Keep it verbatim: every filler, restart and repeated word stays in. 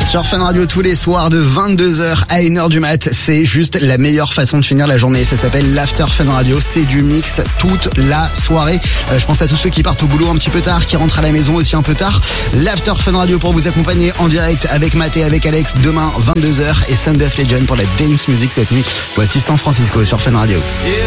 Sur Fun Radio tous les soirs de vingt-deux heures à une heure du mat. C'est juste la meilleure façon de finir la journée. Ça s'appelle l'After Fun Radio. C'est du mix toute la soirée. Euh, je pense à tous ceux qui partent au boulot un petit peu tard, qui rentrent à la maison aussi un peu tard. L'After Fun Radio pour vous accompagner en direct avec Matt et avec Alex demain vingt-deux heures et Sunday of Legend pour la dance music cette nuit. Voici San Francisco sur Fun Radio. Yeah.